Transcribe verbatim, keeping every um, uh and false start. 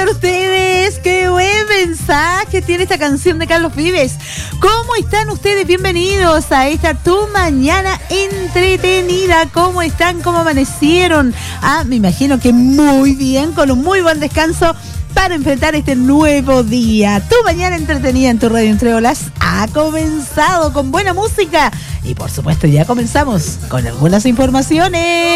están ustedes? ¡Qué buen mensaje tiene esta canción de Carlos Vives! ¿Cómo están ustedes? Bienvenidos a esta Tu Mañana Entretenida. ¿Cómo están? ¿Cómo amanecieron? Ah, me imagino que muy bien, con un muy buen descanso para enfrentar este nuevo día. Tu Mañana Entretenida en tu radio Entre Olas ha comenzado con buena música y por supuesto ya comenzamos con algunas informaciones.